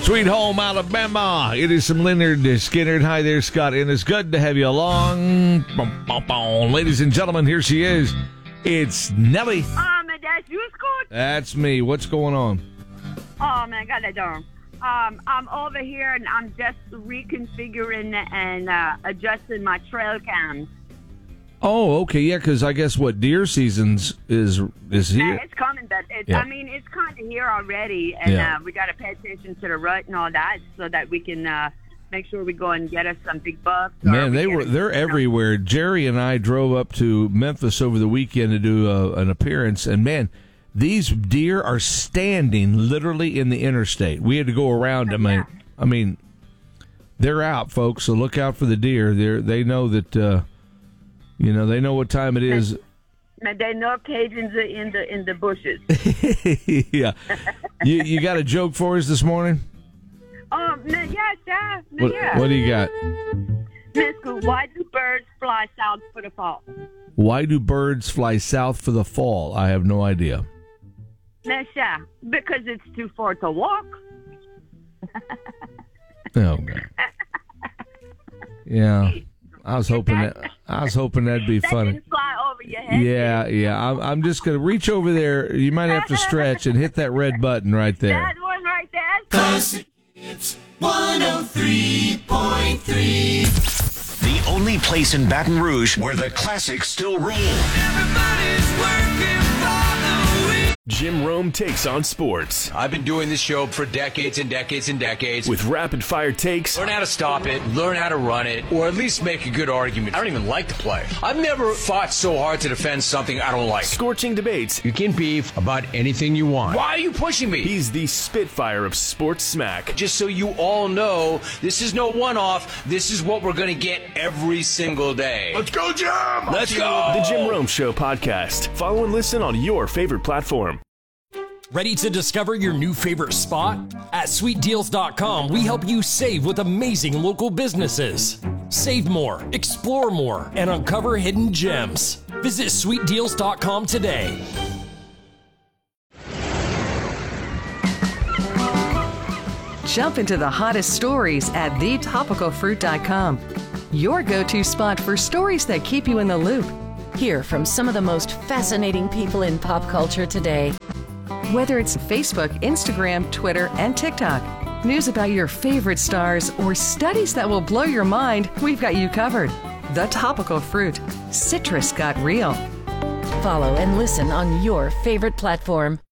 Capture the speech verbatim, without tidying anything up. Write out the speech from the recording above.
Sweet Home, Alabama. It is some Leonard Skinner. Hi there, Scott, and it's good to have you along. Ladies and gentlemen, here she is. It's Nelly. Oh, man, that's you, Scott? That's me. What's going on? Oh, man, got that darn. Um, I'm over here, and I'm just reconfiguring and uh, adjusting my trail cams. Oh, okay, yeah, because I guess what deer seasons is is here. Yeah, it's coming, but it's, Yeah. I mean, it's kind of here already, and Yeah. uh, we got to pay attention to the rut and all that, so that we can uh, make sure we go and get us some big bucks. or Man, we they get were a- they're everywhere. Jerry and I drove up to Memphis over the weekend to do a, an appearance, and man, these deer are standing literally in the interstate. We had to go around them. I mean, I mean, they're out, folks. So look out for the deer. They they know that. Uh, You know, they know what time it is. Man, they know Cajuns are in the in the bushes. Yeah. You you got a joke for us this morning? Oh, man, yes, yeah, man, What, yeah. what do you got? Miss Scoot, why do birds fly south for the fall? Why do birds fly south for the fall? I have no idea. Miss, yeah, because it's too far to walk. Oh, God. Yeah. I was hoping that I was hoping that'd be That funny. didn't fly over your head. Yeah, yeah. I'm, I'm just gonna reach over there. You might have to stretch and hit that red button right there. That one right there. Classic Hits one oh three point three. The only place in Baton Rouge where the classics still rule. Everybody's working for the week. Jim Rome takes on sports I've been doing this show for decades and decades and decades. with rapid-fire takes, Learn how to stop it, learn how to run it, or at least make a good argument. I don't even like to play. I've never fought so hard to defend something I don't like. scorching debates. You can beef about anything you want. Why are you pushing me? He's the Spitfire of sports smack. Just so you all know, this is no one-off. This is what we're going to get every single day. Let's go, Jim! Let's go! The Jim Rome Show podcast. Follow and listen on your favorite platform. Ready to discover your new favorite spot? At sweet deals dot com, we help you save with amazing local businesses. Save more, explore more, and uncover hidden gems. Visit sweet deals dot com today. Jump into the hottest stories at the topical fruit dot com. Your go-to spot for stories that keep you in the loop. Hear from some of the most fascinating people in pop culture today. Whether it's Facebook, Instagram, Twitter, and TikTok, news about your favorite stars, or studies that will blow your mind, we've got you covered. The Topical Fruit. Citrus got real. Follow and listen on your favorite platform.